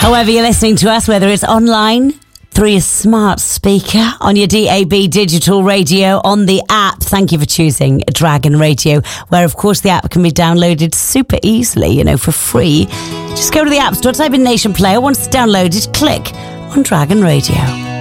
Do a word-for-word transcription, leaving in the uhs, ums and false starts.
However you're listening to us, whether it's online, through your smart speaker, on your D A B digital radio, on the app. Thank you for choosing Dragon Radio, where of course the app can be downloaded super easily, you know, for free. Just go to the App Store, type in Nation Player. Once it's downloaded, click on Dragon Radio.